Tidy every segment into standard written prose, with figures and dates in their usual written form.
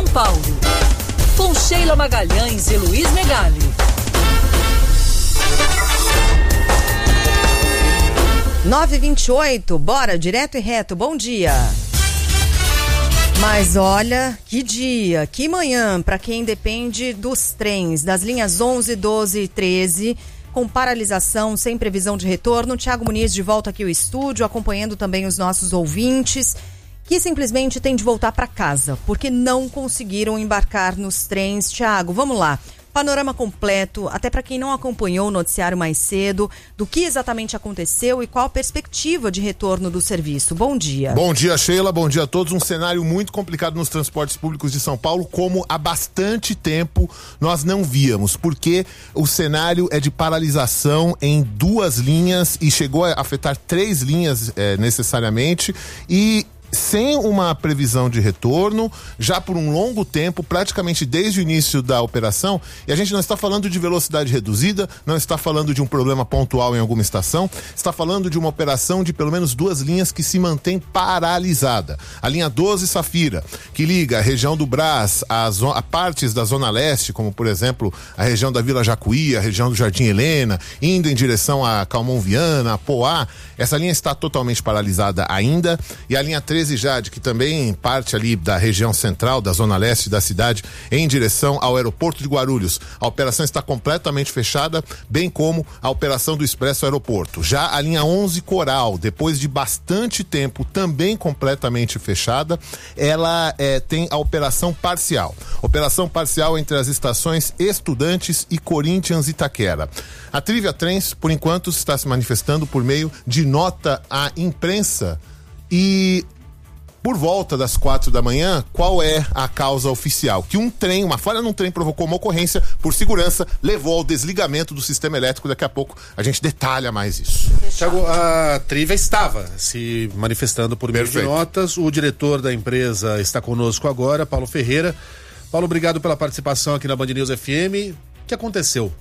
Paulo. Com Sheila Magalhães e Luiz Megali. 9h28, bora, direto e reto, bom dia. Mas olha, que dia, que manhã para quem depende dos trens, das linhas 11, 12 e 13, com paralisação, sem previsão de retorno. Thiago Muniz de volta aqui ao estúdio, acompanhando também os nossos ouvintes, que simplesmente têm de voltar para casa, porque não conseguiram embarcar nos trens. Thiago, vamos lá. Panorama completo, até para quem não acompanhou o noticiário mais cedo, do que exatamente aconteceu e qual a perspectiva de retorno do serviço. Bom dia. Bom dia, Sheila, bom dia a todos. Um cenário muito complicado nos transportes públicos de São Paulo, como há bastante tempo nós não víamos, porque o cenário é de paralisação em 2 linhas e chegou a afetar 3 linhas necessariamente, e sem uma previsão de retorno, já por um longo tempo, praticamente desde o início da operação. E a gente não está falando de velocidade reduzida, não está falando de um problema pontual em alguma estação, está falando de uma operação de pelo menos 2 linhas que se mantém paralisada. A linha 12 Safira, que liga a região do Brás a partes da Zona Leste, como por exemplo a região da Vila Jacuí, a região do Jardim Helena, indo em direção a Calmon Viana, a Poá, essa linha está totalmente paralisada ainda. E a linha 13 Jade, que também parte ali da região central, da Zona Leste da cidade, em direção ao aeroporto de Guarulhos. A operação está completamente fechada, bem como a operação do Expresso Aeroporto. Já a linha 11 Coral, depois de bastante tempo também completamente fechada, ela tem a operação parcial. Operação parcial entre as estações Estudantes e Corinthians Itaquera. A Trivia Trens, por enquanto, está se manifestando por meio de nota à imprensa. E por volta das 4 da manhã, qual é a causa oficial? Que uma falha num trem provocou uma ocorrência por segurança, levou ao desligamento do sistema elétrico. Daqui a pouco a gente detalha mais isso. Thiago, a Trivia estava se manifestando por meio de notas. O diretor da empresa está conosco agora, Paulo Ferreira. Paulo, obrigado pela participação aqui na Band News FM. O que aconteceu?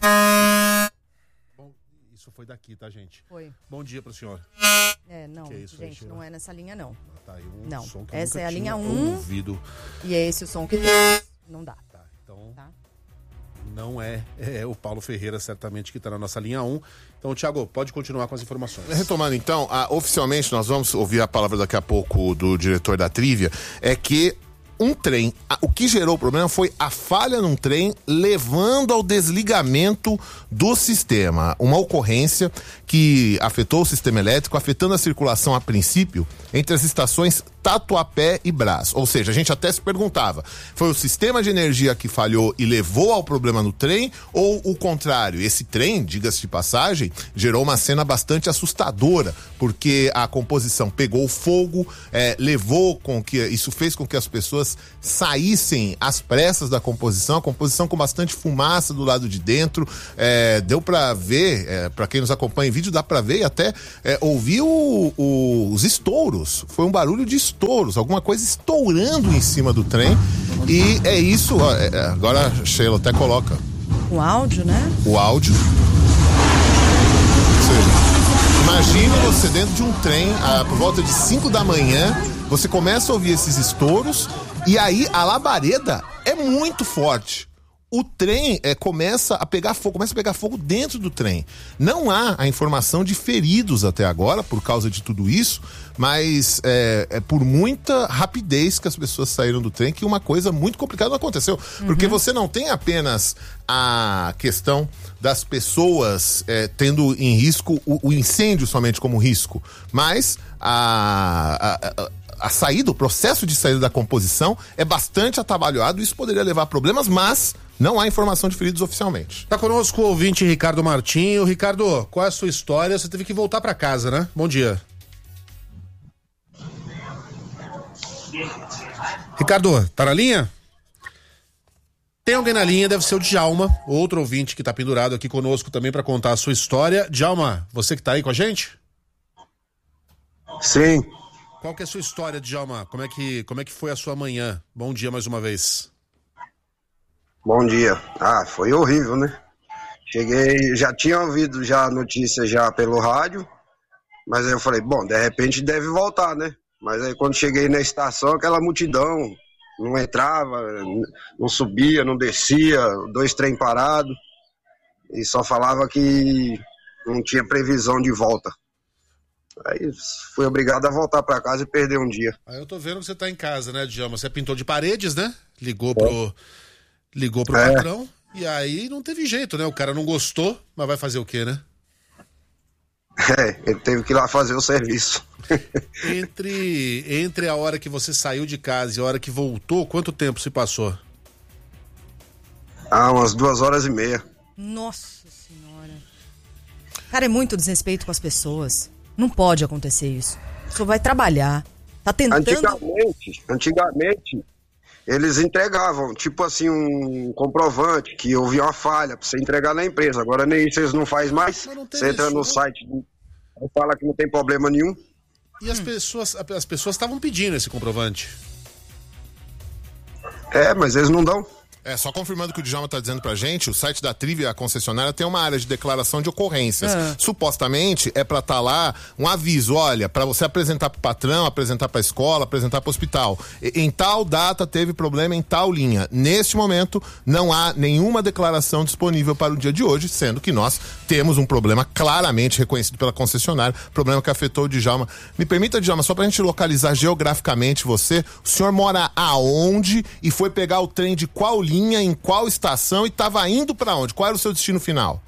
Isso foi daqui, tá, gente? Foi. Bom dia pro senhor. Não, gente, não é nessa linha, não. Tá aí não, som que essa é a linha 1. Ouvido. E é esse o som que não dá. Tá, então não é o Paulo Ferreira, certamente, que está na nossa linha 1. Então, Thiago, pode continuar com as informações. Retomando, então, oficialmente, nós vamos ouvir a palavra daqui a pouco do diretor da Trivia, é que um trem, o que gerou o problema foi a falha num trem, levando ao desligamento do sistema. Uma ocorrência que afetou o sistema elétrico, afetando a circulação a princípio entre as estações Tatuapé e Brás. Ou seja, a gente até se perguntava, foi o sistema de energia que falhou e levou ao problema no trem, ou o contrário? Esse trem, diga-se de passagem, gerou uma cena bastante assustadora, porque a composição pegou fogo, isso fez com que as pessoas saíssem às pressas da composição, a composição com bastante fumaça do lado de dentro. Deu pra ver, pra quem nos acompanha em vídeo, dá pra ver e até ouvir os estouros. Foi um barulho de estouros, alguma coisa estourando em cima do trem. E é isso, agora a Sheila até coloca o áudio, né? O áudio. Ou seja, imagina você dentro de um trem, por volta de 5 da manhã, você começa a ouvir esses estouros, e aí a labareda é muito forte. O trem começa a pegar fogo dentro do trem. Não há a informação de feridos até agora por causa de tudo isso, mas é por muita rapidez que as pessoas saíram do trem que uma coisa muito complicada aconteceu. Porque você não tem apenas a questão das pessoas tendo em risco o incêndio somente como risco, mas a saída, o processo de saída da composição é bastante atabalhoado. Isso poderia levar a problemas, mas não há informação de feridos oficialmente. Tá conosco o ouvinte Ricardo Martinho. Ricardo, qual é a sua história? Você teve que voltar para casa, né? Bom dia. Ricardo, tá na linha? Tem alguém na linha, deve ser o Djalma, outro ouvinte que tá pendurado aqui conosco também para contar a sua história. Djalma, você que tá aí com a gente? Sim. Qual que é a sua história, Djalma? Como é que foi a sua manhã? Bom dia mais uma vez. Bom dia. Foi horrível, né? Cheguei, já tinha ouvido a notícia já pelo rádio, mas aí eu falei, bom, de repente deve voltar, né? Mas aí quando cheguei na estação, aquela multidão, não entrava, não subia, não descia, 2 trem parados, e só falava que não tinha previsão de volta. Aí fui obrigado a voltar para casa e perder um dia. Aí eu tô vendo que você tá em casa, né, Djalma? Você pintou de paredes, né? Ligou pro patrão, e aí não teve jeito, né? O cara não gostou, mas vai fazer o quê, né? Ele teve que ir lá fazer o serviço. Entre a hora que você saiu de casa e a hora que voltou, quanto tempo se passou? Umas 2h30. Nossa Senhora. Cara, é muito desrespeito com as pessoas. Não pode acontecer isso. O senhor vai trabalhar. Tá tentando... Antigamente, eles entregavam, tipo assim, um comprovante que houve uma falha pra você entregar na empresa. Agora nem isso eles não fazem mais. Você entra no site e fala que não tem problema nenhum. E as pessoas estavam pedindo esse comprovante. Mas eles não dão. Só confirmando o que o Djalma tá dizendo pra gente, o site da Trivia, a concessionária, tem uma área de declaração de ocorrências. Supostamente é pra estar lá um aviso, olha, pra você apresentar pro patrão, apresentar pra escola, apresentar pro hospital. Em tal data teve problema em tal linha. Neste momento, não há nenhuma declaração disponível para o dia de hoje, sendo que nós temos um problema claramente reconhecido pela concessionária, problema que afetou o Djalma. Me permita, Djalma, só pra gente localizar geograficamente você, o senhor mora aonde e foi pegar o trem de qual linha, em qual estação e estava indo para onde? Qual era o seu destino final?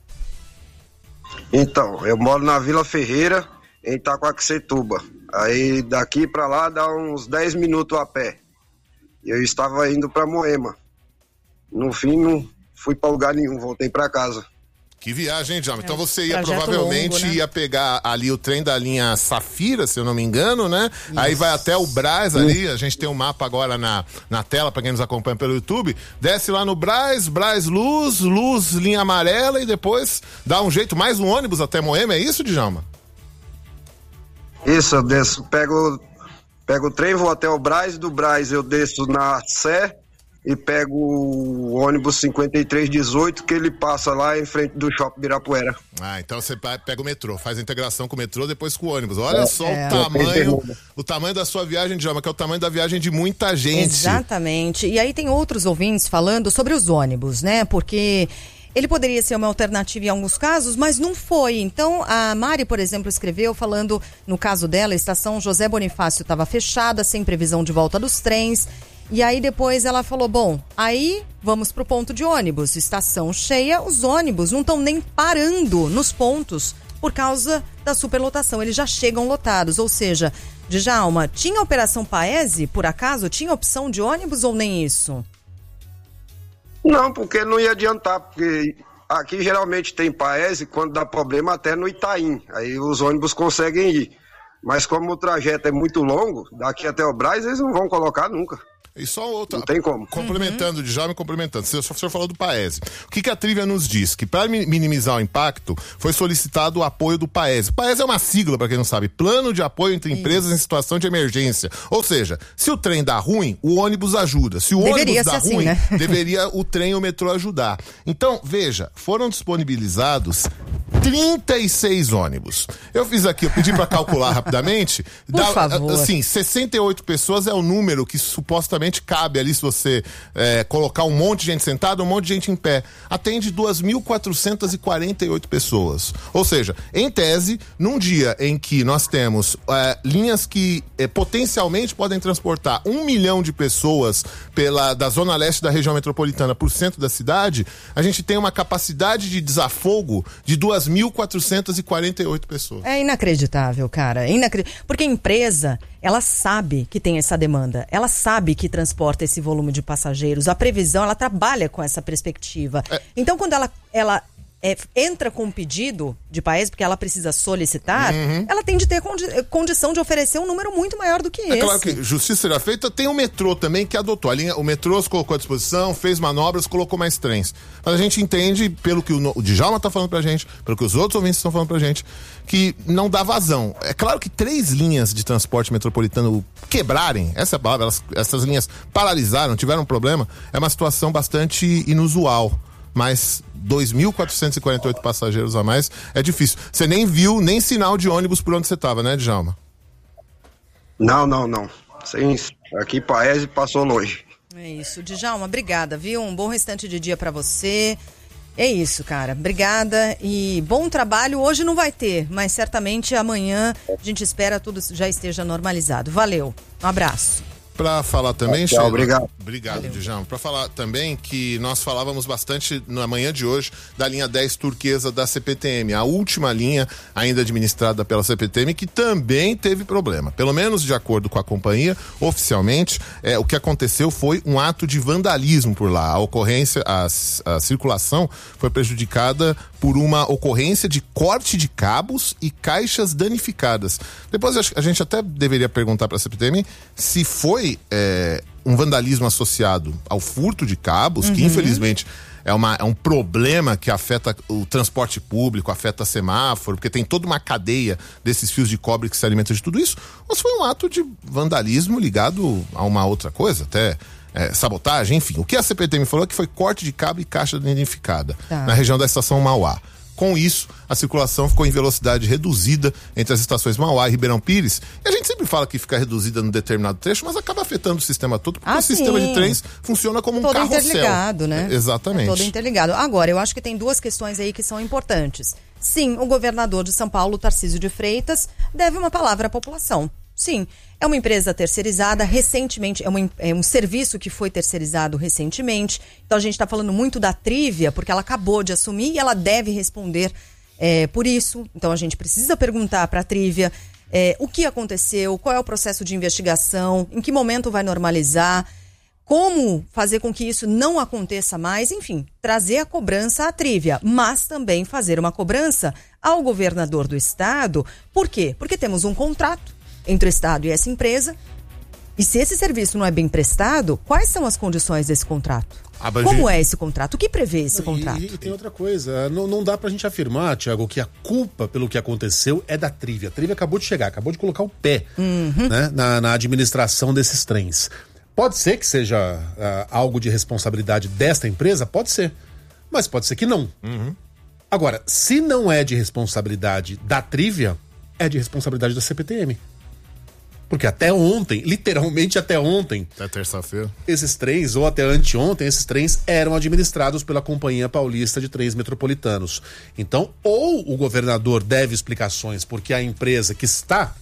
Então, eu moro na Vila Ferreira, em Itaquaquecetuba. Aí daqui para lá dá uns 10 minutos a pé. Eu estava indo para Moema. No fim, não fui para lugar nenhum, voltei para casa. Que viagem, Djalma. Então você ia provavelmente longo, né? Ia pegar ali o trem da linha Safira, se eu não me engano, né? Isso. Aí vai até o Brás ali, a gente tem um mapa agora na tela para quem nos acompanha pelo YouTube. Desce lá no Brás Luz, linha amarela e depois dá um jeito, mais um ônibus até Moema, é isso, Djalma? Isso, eu desço, pego o trem, vou até o Brás, do Brás eu desço na Sé e pego o ônibus 5318 que ele passa lá em frente do Shopping Ibirapuera. Então você pega o metrô, faz a integração com o metrô, depois com o ônibus. Olha só o tamanho da sua viagem, Djalma, que é o tamanho da viagem de muita gente. Exatamente. E aí tem outros ouvintes falando sobre os ônibus, né? Porque ele poderia ser uma alternativa em alguns casos, mas não foi. Então, a Mari, por exemplo, escreveu falando, no caso dela, a estação José Bonifácio estava fechada, sem previsão de volta dos trens. E aí depois ela falou, bom, aí vamos pro ponto de ônibus, estação cheia, os ônibus não estão nem parando nos pontos por causa da superlotação, eles já chegam lotados, ou seja, Djalma, tinha operação Paese, por acaso? Tinha opção de ônibus ou nem isso? Não, porque não ia adiantar, porque aqui geralmente tem Paese quando dá problema até no Itaim, aí os ônibus conseguem ir, mas como o trajeto é muito longo, daqui até o Brás eles não vão colocar nunca. E só outra. Não tem como. Complementando, Djalma, complementando. O senhor falou do Paese. O que a Trivia nos diz? Que para minimizar o impacto, foi solicitado o apoio do Paese. O Paese é uma sigla, para quem não sabe, Plano de Apoio entre Empresas em Situação de Emergência. Ou seja, se o trem dá ruim, o ônibus ajuda. Se o ônibus dá ruim, né? Deveria o trem e o metrô ajudar. Então, veja, foram disponibilizados 36 ônibus. Eu fiz aqui, eu pedi para calcular rapidamente. Por favor. Assim, 68 pessoas é o número que supostamente cabe ali se você colocar um monte de gente sentada, um monte de gente em pé. Atende 2.448 pessoas. Ou seja, em tese, num dia em que nós temos linhas que potencialmente podem transportar 1 milhão de pessoas da zona leste da região metropolitana para o centro da cidade, a gente tem uma capacidade de desafogo de 2.448 pessoas. É inacreditável, cara. Porque a empresa, ela sabe que tem essa demanda. Ela sabe que transporta esse volume de passageiros. A previsão, ela trabalha com essa perspectiva. Então, quando ela entra com um pedido de Paese, porque ela precisa solicitar, ela tem de ter condição de oferecer um número muito maior do que esse. Claro que justiça será feita. Tem o metrô também que adotou. O metrô se colocou à disposição, fez manobras, colocou mais trens. Mas a gente entende, pelo que o Djalma está falando pra gente, pelo que os outros ouvintes estão falando pra gente, que não dá vazão. É claro que 3 linhas de transporte metropolitano quebrarem, essa é a palavra, essas linhas paralisaram, tiveram um problema, é uma situação bastante inusual. Mas 2.448 passageiros a mais é difícil. Você nem viu nem sinal de ônibus por onde você estava, né, Djalma? Não. Aqui Paese passou longe. É isso, Djalma, obrigada, viu? Um bom restante de dia para você. É isso, cara. Obrigada e bom trabalho. Hoje não vai ter, mas certamente amanhã a gente espera tudo já esteja normalizado. Valeu. Um abraço. Para falar também, Tchau, obrigado. Obrigado, Djalma. Para falar também que nós falávamos bastante na manhã de hoje da linha 10 turquesa da CPTM, a última linha ainda administrada pela CPTM, que também teve problema. Pelo menos de acordo com a companhia, oficialmente, o que aconteceu foi um ato de vandalismo por lá. A ocorrência, a circulação foi prejudicada por uma ocorrência de corte de cabos e caixas danificadas. Depois a gente até deveria perguntar para a CPTM se foi um vandalismo associado ao furto de cabos, que infelizmente é um problema que afeta o transporte público, afeta semáforo, porque tem toda uma cadeia desses fios de cobre que se alimentam de tudo isso, ou se foi um ato de vandalismo ligado a uma outra coisa, até sabotagem, enfim. O que a CPTM falou é que foi corte de cabo e caixa danificada na região da estação Mauá. Com isso, a circulação ficou em velocidade reduzida entre as estações Mauá e Ribeirão Pires. E a gente sempre fala que fica reduzida num determinado trecho, mas acaba afetando o sistema todo, porque o sistema de trens funciona como um carrossel. Todo interligado, né? Exatamente. Todo interligado. Agora, eu acho que tem duas questões aí que são importantes. Sim, o governador de São Paulo, Tarcísio de Freitas, deve uma palavra à população. Sim, é uma empresa terceirizada recentemente, é um serviço que foi terceirizado recentemente. Então a gente está falando muito da Trívia, porque ela acabou de assumir e ela deve responder por isso. Então a gente precisa perguntar para a Trívia o que aconteceu, qual é o processo de investigação, em que momento vai normalizar, como fazer com que isso não aconteça mais, enfim, trazer a cobrança à Trívia, mas também fazer uma cobrança ao governador do estado. Por quê? Porque temos um contrato entre o Estado e essa empresa, e se esse serviço não é bem prestado, quais são as condições desse contrato? Como é esse contrato? O que prevê esse contrato? E tem outra coisa, não dá pra gente afirmar, Tiago, que a culpa pelo que aconteceu é da Trívia. A Trívia acabou de chegar, acabou de colocar o pé né, na administração desses trens. Pode ser que seja algo de responsabilidade desta empresa? Pode ser, mas pode ser que não. Agora, se não é de responsabilidade da Trívia, é de responsabilidade da CPTM. Porque até ontem, literalmente até ontem, até terça-feira, esses trens, ou até anteontem, esses trens eram administrados pela Companhia Paulista de Trens Metropolitanos. Então, ou o governador deve explicações porque a empresa que está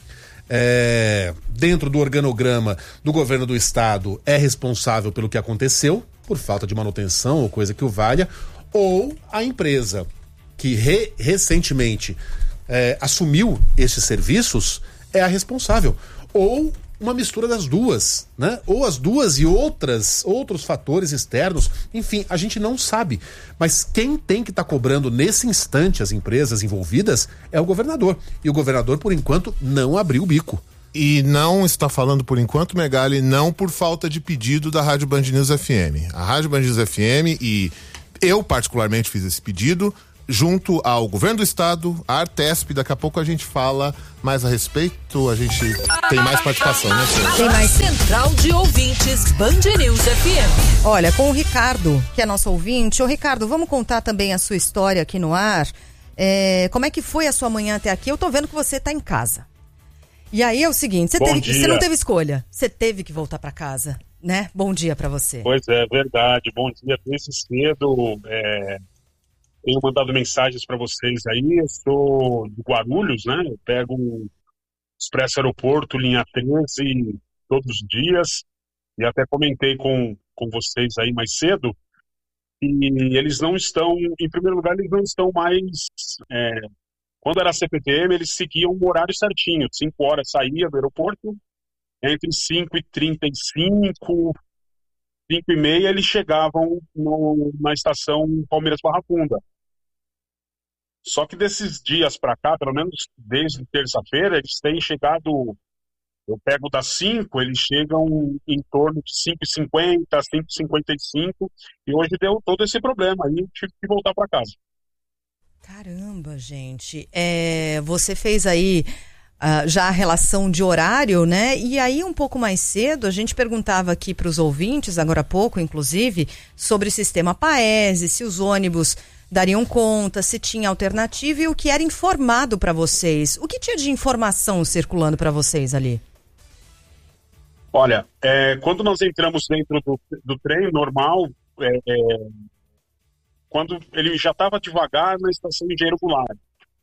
dentro do organograma do governo do estado é responsável pelo que aconteceu, por falta de manutenção ou coisa que o valha, ou a empresa que recentemente assumiu esses serviços é a responsável. Ou uma mistura das duas, né? Ou as duas e outros fatores externos. Enfim, a gente não sabe. Mas quem tem que estar cobrando nesse instante as empresas envolvidas é o governador. E o governador, por enquanto, não abriu o bico. E não está falando por enquanto, Megali, não por falta de pedido da Rádio Band News FM. A Rádio Band News FM, e eu particularmente fiz esse pedido, junto ao governo do estado, a Artesp. Daqui a pouco a gente fala mais a respeito, a gente tem mais participação, né, senhor? Tem mais Central de Ouvintes Band News FM. Olha, com o Ricardo, que é nosso ouvinte. Ô Ricardo, vamos contar também a sua história aqui no ar. Como é que foi a sua manhã até aqui? Eu tô vendo que você tá em casa. E aí é o seguinte, você não teve escolha, você teve que voltar para casa, né? Bom dia para você. Pois é, verdade. Bom dia, desde cedo. Tenho mandado mensagens para vocês aí. Eu sou de Guarulhos, né? Eu pego o Expresso Aeroporto, linha 13, todos os dias. E até comentei com vocês aí mais cedo. E eles não estão, em primeiro lugar, eles não estão mais... Quando era a CPTM, eles seguiam o horário certinho. 5 horas saía do aeroporto, entre 5h35, 5h30, eles chegavam na estação Palmeiras-Barra Funda. Só que desses dias para cá, pelo menos desde terça-feira, eles têm chegado, eu pego das 5, eles chegam em torno de 5h50, 5h55, e hoje deu todo esse problema, aí eu tive que voltar para casa. Caramba, gente, você fez aí já a relação de horário, né? E aí um pouco mais cedo a gente perguntava aqui para os ouvintes, agora há pouco inclusive, sobre o sistema Paese, se os ônibus dariam conta, se tinha alternativa e o que era informado para vocês. O que tinha de informação circulando para vocês ali? Olha, quando nós entramos dentro do trem normal, quando ele já estava devagar na estação Engenheiro Goulart.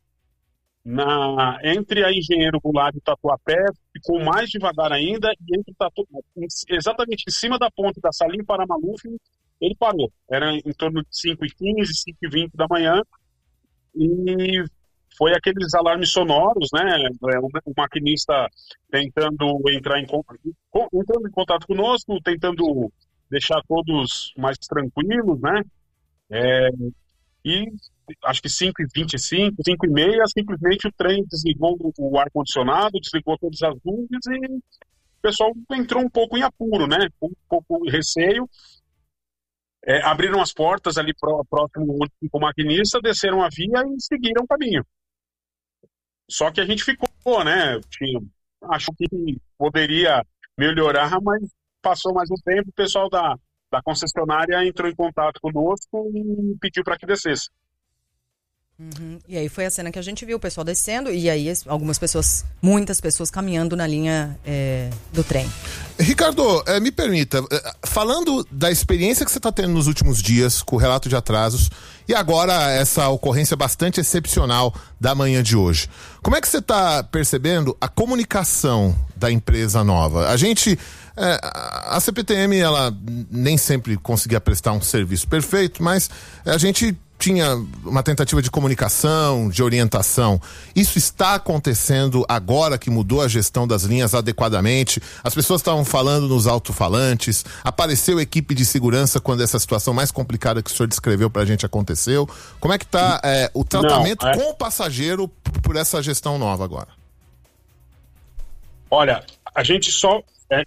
Entre a Engenheiro Goulart e o Tatuapé, ficou mais devagar ainda, e entre exatamente em cima da ponte da Salim Paramaluf, ele parou. Era em torno de 5h15, 5h20 da manhã, e foi aqueles alarmes sonoros, né? O maquinista tentando entrar em contato conosco, tentando deixar todos mais tranquilos, né? E acho que 5h25, 5h30, simplesmente o trem desligou o ar-condicionado, desligou todas as luzes e o pessoal entrou um pouco em apuro, né? Um pouco de receio. Abriram as portas ali próximo do maquinista, desceram a via e seguiram o caminho. Só que a gente ficou, né? Acho que poderia melhorar, mas passou mais um tempo, o pessoal da concessionária entrou em contato conosco e pediu para que descesse. Uhum. E aí foi a cena que a gente viu, o pessoal descendo e aí muitas pessoas caminhando na linha do trem. Ricardo, me permita, falando da experiência que você está tendo nos últimos dias com o relato de atrasos e agora essa ocorrência bastante excepcional da manhã de hoje, como é que você está percebendo a comunicação da empresa nova? A CPTM, ela nem sempre conseguia prestar um serviço perfeito, mas a gente tinha uma tentativa de comunicação, de orientação. Isso está acontecendo agora que mudou a gestão das linhas adequadamente? As pessoas estavam falando nos alto-falantes, apareceu equipe de segurança quando essa situação mais complicada que o senhor descreveu pra gente aconteceu. Como é que está o tratamento com o passageiro por essa gestão nova agora? Olha, a gente só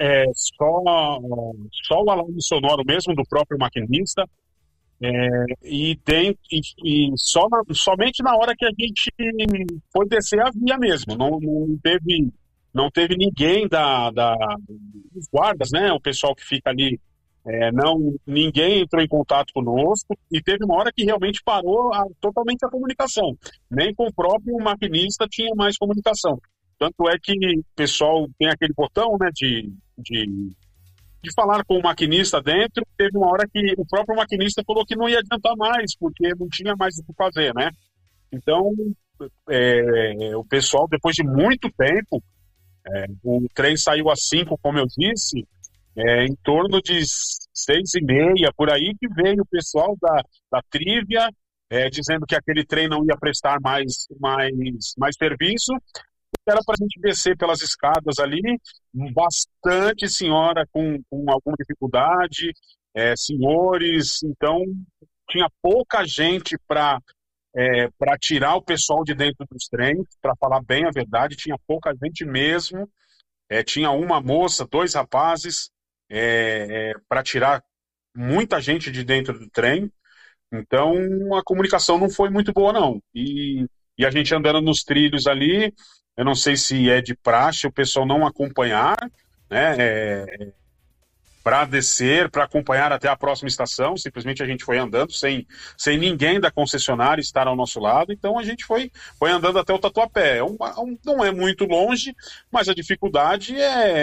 o alarme sonoro mesmo do próprio maquinista, e somente na hora que a gente foi descer a via mesmo, não teve ninguém dos guardas, né, o pessoal que fica ali, ninguém entrou em contato conosco, e teve uma hora que realmente parou totalmente a comunicação, nem com o próprio maquinista tinha mais comunicação. Tanto é que o pessoal tem aquele botão, né, de falar com o maquinista dentro. Teve uma hora que o próprio maquinista falou que não ia adiantar mais, porque não tinha mais o que fazer, né? Então, o pessoal, depois de muito tempo, o trem saiu às 5, como eu disse, em torno de 6h30, por aí que veio o pessoal da Trívia, dizendo que aquele trem não ia prestar mais serviço. Era para a gente descer pelas escadas ali, bastante senhora com alguma dificuldade, senhores, então tinha pouca gente para tirar o pessoal de dentro dos trens, para falar bem a verdade, tinha pouca gente mesmo, tinha uma moça, 2 rapazes, para tirar muita gente de dentro do trem, então a comunicação não foi muito boa não, e a gente andando nos trilhos ali. Eu não sei se é de praxe o pessoal não acompanhar, né, para descer, para acompanhar até a próxima estação. Simplesmente a gente foi andando sem ninguém da concessionária estar ao nosso lado. Então a gente foi andando até o Tatuapé. Não é muito longe, mas a dificuldade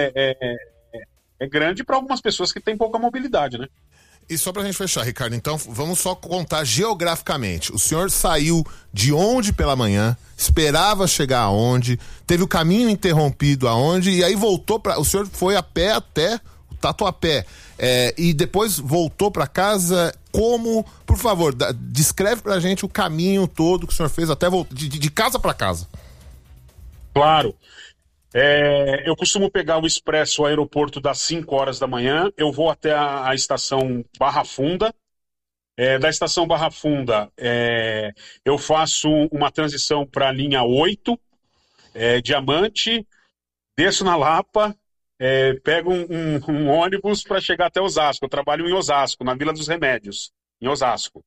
é grande para algumas pessoas que têm pouca mobilidade, né? E só pra gente fechar, Ricardo, então vamos só contar geograficamente. O senhor saiu de onde pela manhã, esperava chegar aonde, teve o caminho interrompido aonde, e aí voltou o senhor foi a pé até o Tatuapé, e depois voltou pra casa. Como, por favor, descreve pra gente o caminho todo que o senhor fez até de casa pra casa. Claro. Eu costumo pegar o expresso ao aeroporto das 5 horas da manhã, eu vou até a estação Barra Funda. Da estação Barra Funda, eu faço uma transição para a linha 8, Diamante, desço na Lapa, pego um ônibus para chegar até Osasco. Eu trabalho em Osasco, na Vila dos Remédios, em Osasco.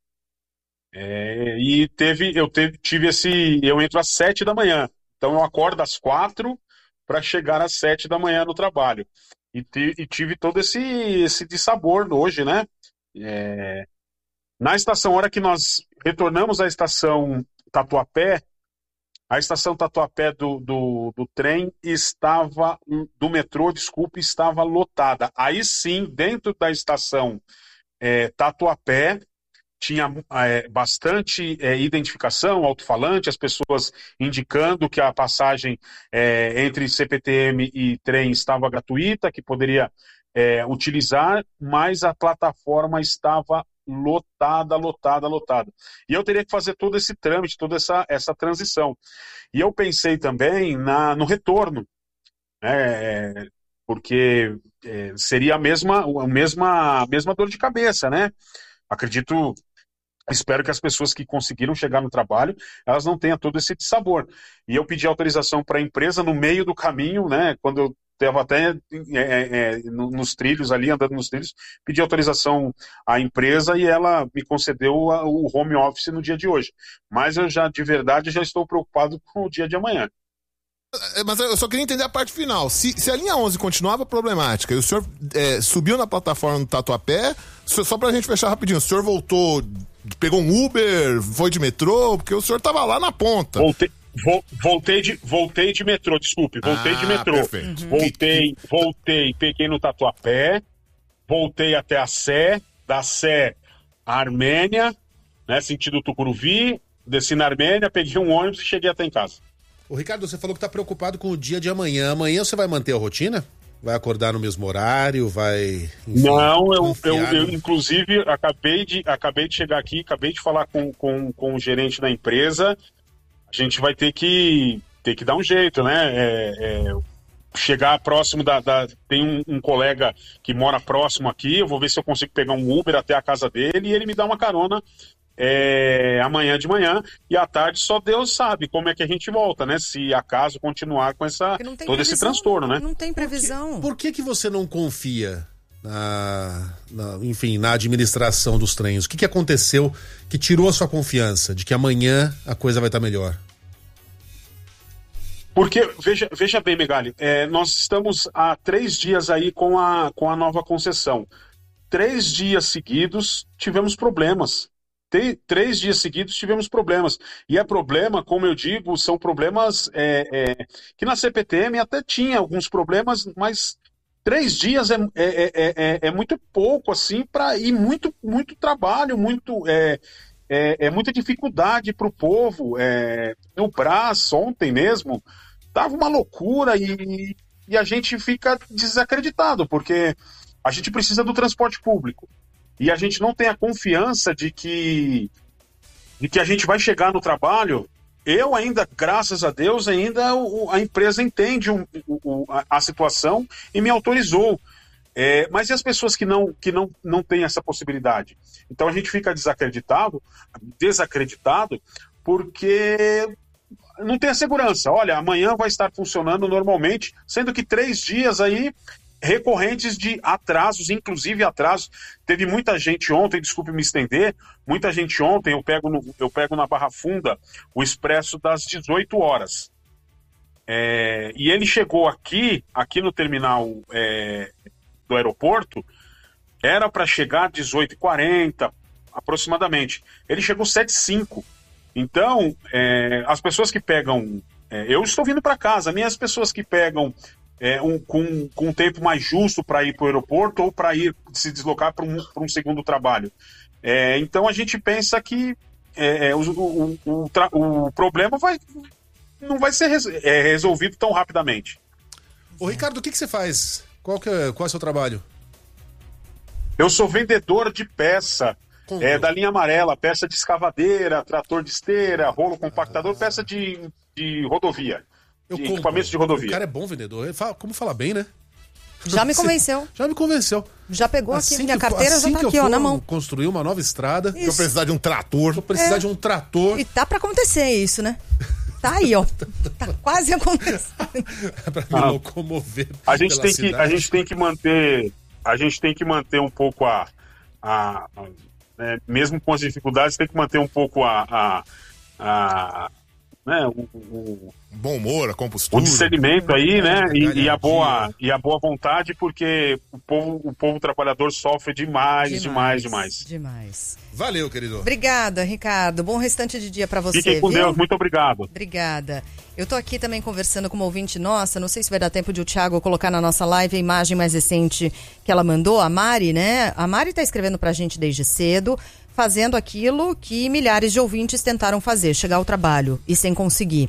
Eu entro às 7 da manhã, então eu acordo às 4 para chegar às 7 da manhã no trabalho. E tive todo esse dissabor hoje, né? Na estação, hora que nós retornamos à estação Tatuapé, A estação Tatuapé do trem estava, do metrô, desculpe, estava lotada. Aí sim, dentro da estação Tatuapé, tinha bastante identificação, alto-falante, as pessoas indicando que a passagem entre CPTM e trem estava gratuita, que poderia utilizar, mas a plataforma estava lotada. E eu teria que fazer todo esse trâmite, toda essa transição. E eu pensei também no retorno, porque seria a mesma dor de cabeça, né? Espero que as pessoas que conseguiram chegar no trabalho, elas não tenham todo esse dissabor. E eu pedi autorização para a empresa no meio do caminho, né? Quando eu estava até nos trilhos ali, andando nos trilhos, pedi autorização à empresa e ela me concedeu o home office no dia de hoje. Mas eu de verdade, já estou preocupado com o dia de amanhã. Mas eu só queria entender a parte final. Se a linha 11 continuava problemática e o senhor subiu na plataforma do Tatuapé, só pra gente fechar rapidinho, o senhor voltou, pegou um Uber, foi de metrô, porque o senhor tava lá na ponta. Voltei de metrô, desculpe, voltei de metrô. Perfeito. Voltei, peguei no Tatuapé, voltei até a Sé, da Sé à Armênia, né, sentido Tucuruvi, desci na Armênia, peguei um ônibus e cheguei até em casa. Ô Ricardo, você falou que tá preocupado com o dia de amanhã. Amanhã você vai manter a rotina? Vai acordar no mesmo horário? Vai... Enfim, não, eu inclusive acabei de chegar aqui, acabei de falar com o gerente da empresa. A gente vai ter que dar um jeito, né? Chegar próximo tem um colega que mora próximo aqui, eu vou ver se eu consigo pegar um Uber até a casa dele e ele me dá uma carona amanhã de manhã, e à tarde só Deus sabe como é que a gente volta, né? Se acaso continuar com todo esse transtorno, né? Não tem previsão. Por que você não confia na administração dos trens? O que aconteceu que tirou a sua confiança de que amanhã a coisa vai estar melhor? Porque, veja bem, Megali, nós estamos há 3 dias aí com a nova concessão. 3 dias seguidos tivemos problemas. 3 dias seguidos tivemos problemas. E problema, como eu digo, são problemas que na CPTM até tinha alguns problemas, mas 3 dias é muito pouco, assim, e muito trabalho, muita dificuldade para o povo. No Brás, ontem mesmo, tava uma loucura e a gente fica desacreditado, porque a gente precisa do transporte público. E a gente não tem a confiança de que a gente vai chegar no trabalho. Eu ainda, graças a Deus, a empresa entende a situação e me autorizou. Mas e as pessoas que não têm essa possibilidade? Então a gente fica desacreditado porque não tem a segurança. Olha, amanhã vai estar funcionando normalmente, sendo que 3 dias aí recorrentes de atrasos, inclusive atrasos. Teve muita gente ontem, desculpe me estender, muita gente ontem, eu pego na Barra Funda o expresso das 18 horas. E ele chegou aqui no terminal do aeroporto, era para chegar às 18h40, aproximadamente. Ele chegou 7h05. Então, as pessoas que pegam... eu estou vindo para casa, as pessoas que pegam com um tempo mais justo para ir para o aeroporto ou para se deslocar para um segundo trabalho. Então a gente pensa que o problema não vai ser resolvido tão rapidamente. Ô Ricardo, o que você faz? Qual é o seu trabalho? Eu sou vendedor de peça da linha amarela, peça de escavadeira, trator de esteira, rolo compactador, peça de rodovia. Equipamentos de rodovia. O cara é bom vendedor. Como fala bem, né? Já me convenceu. Já pegou aqui, minha carteira já tá aqui, na mão. Construir uma nova estrada. Isso. Eu precisar de um trator. E tá pra acontecer isso, né? Tá aí, ó. Tá quase acontecendo. Pra me locomover. A gente tem que manter um pouco mesmo com as dificuldades, tem que manter um pouco né, bom humor, a compostura. o discernimento aí, né, e a boa vontade, porque o povo trabalhador sofre demais. Valeu, querido. Obrigada, Ricardo. Bom restante de dia pra você. Fiquem com Deus, muito obrigado. Obrigada. Eu tô aqui também conversando com uma ouvinte nossa, não sei se vai dar tempo de o Thiago colocar na nossa live a imagem mais recente que ela mandou, a Mari, né? A Mari tá escrevendo pra gente desde cedo, fazendo aquilo que milhares de ouvintes tentaram fazer, chegar ao trabalho e sem conseguir.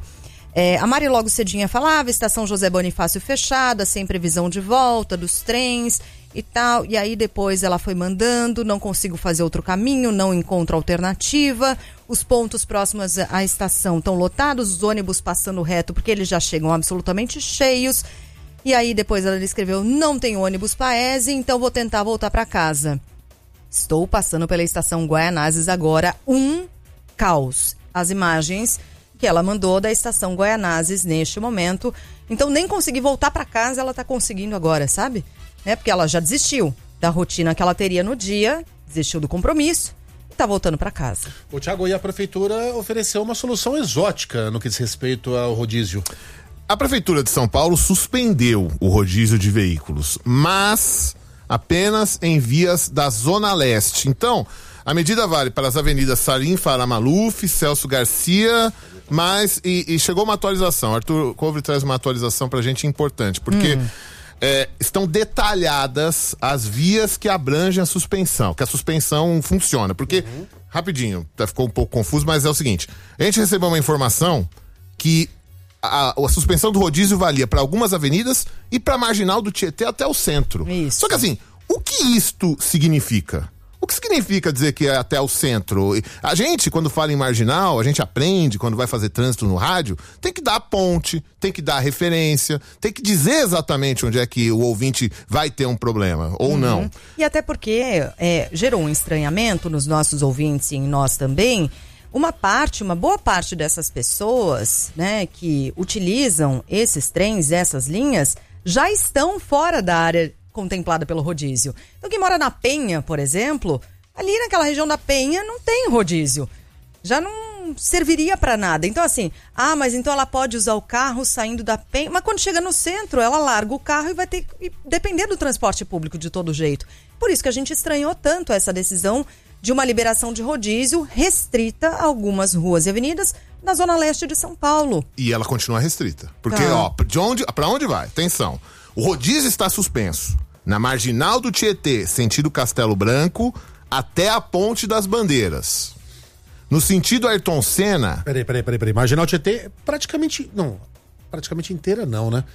A Mari logo cedinha falava, estação José Bonifácio fechada, sem previsão de volta dos trens e tal. E aí depois ela foi mandando, não consigo fazer outro caminho, não encontro alternativa. Os pontos próximos à estação estão lotados, os ônibus passando reto porque eles já chegam absolutamente cheios. E aí depois ela escreveu, não tem ônibus Paese, então vou tentar voltar para casa. Estou passando pela estação Guaianazes agora, um caos. As imagens que ela mandou da estação Guaianazes neste momento. Então nem consegui voltar para casa, ela tá conseguindo agora, sabe? Porque ela já desistiu da rotina que ela teria no dia, desistiu do compromisso e tá voltando para casa. O Thiago, e a prefeitura ofereceu uma solução exótica no que diz respeito ao rodízio. A prefeitura de São Paulo suspendeu o rodízio de veículos, mas apenas em vias da Zona Leste. Então, a medida vale para as avenidas Salim Farah Maluf, Celso Garcia, mas e chegou uma atualização. Arthur Couvre traz uma atualização pra gente importante, porque estão detalhadas as vias que abrangem a suspensão, que a suspensão funciona. Porque, rapidinho, ficou um pouco confuso, mas é o seguinte, a gente recebeu uma informação que a suspensão do rodízio valia para algumas avenidas e para a marginal do Tietê até o centro. Isso. Só que assim, o que isto significa? O que significa dizer que é até o centro? A gente, quando fala em marginal, a gente aprende, quando vai fazer trânsito no rádio, tem que dar a ponte, tem que dar a referência, tem que dizer exatamente onde é que o ouvinte vai ter um problema, ou não. E até porque gerou um estranhamento nos nossos ouvintes e em nós também. Uma boa parte dessas pessoas, né, que utilizam esses trens, essas linhas, já estão fora da área contemplada pelo rodízio. Então quem mora na Penha, por exemplo, ali naquela região da Penha não tem rodízio. Já não serviria para nada. Então assim, mas então ela pode usar o carro saindo da Penha, mas quando chega no centro, ela larga o carro e vai ter que depender do transporte público de todo jeito. Por isso que a gente estranhou tanto essa decisão de uma liberação de rodízio restrita a algumas ruas e avenidas na Zona Leste de São Paulo. E ela continua restrita. Porque, pra onde vai? Atenção. O rodízio está suspenso na marginal do Tietê, sentido Castelo Branco, até a Ponte das Bandeiras. No sentido Ayrton Senna... Peraí. Marginal Tietê praticamente inteira não, né?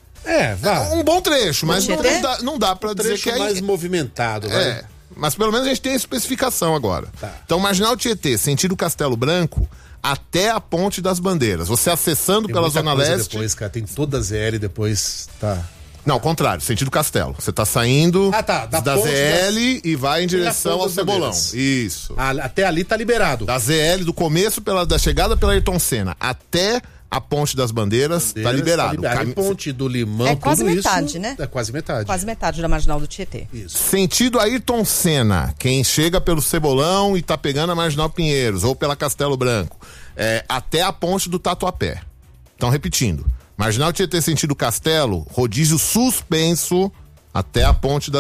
Vá. Um bom trecho, mas não dá pra dizer que é... mais movimentado, né? Mas pelo menos a gente tem a especificação agora. Tá. Então, marginal Tietê, sentido Castelo Branco, até a Ponte das Bandeiras. Você acessando pela Zona Leste... Depois, cara, tem toda a ZL depois, tá... Não, ao contrário, sentido Castelo. Você tá saindo da ZL e vai em direção ao Cebolão. Isso. Até ali tá liberado. Da ZL, do começo, da chegada pela Ayrton Senna até a Ponte das Bandeiras, tá liberado. A Ponte do Limão, é quase metade, né? É quase metade. Quase metade da marginal do Tietê. Isso. Sentido Ayrton Senna, quem chega pelo Cebolão e tá pegando a marginal Pinheiros, ou pela Castelo Branco, até a Ponte do Tatuapé. Então, repetindo. Marginal Tietê, sentido Castelo, rodízio suspenso até a Ponte das